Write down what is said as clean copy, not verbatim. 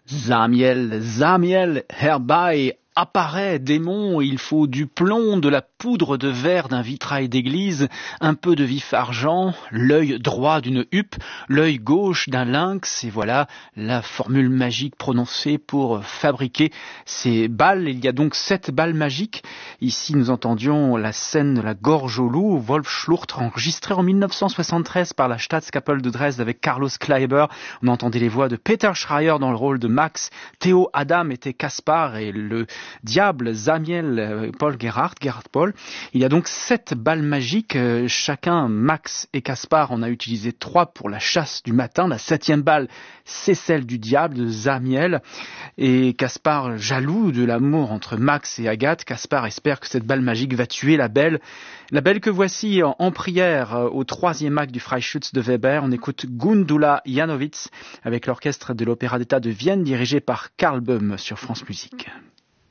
Zamiel, Zamiel, herbei, apparaît, démon, il faut du plomb, de la poudre de verre d'un vitrail d'église, un peu de vif argent, l'œil droit d'une huppe, l'œil gauche d'un lynx, et voilà la formule magique prononcée pour fabriquer ces balles. Il y a donc 7 balles magiques. Ici, nous entendions la scène de la gorge au loup, Wolf Schlurt, enregistrée en 1973 par la Staatskapelle de Dresde avec Carlos Kleiber. On entendait les voix de Peter Schreier dans le rôle de Max, Theo Adam était Caspar et le diable Zamiel, Paul Gerhardt Paul. Il y a donc 7 balles magiques, chacun, Max et Caspar, en a utilisé 3 pour la chasse du matin. La 7e balle, c'est celle du diable, de Zamiel. Et Caspar, jaloux de l'amour entre Max et Agathe, Caspar espère que cette balle magique va tuer la belle que voici en prière au 3e acte du Freischütz de Weber. On écoute Gundula Janowitz avec l'orchestre de l'Opéra d'État de Vienne dirigé par Karl Böhm sur France Musique.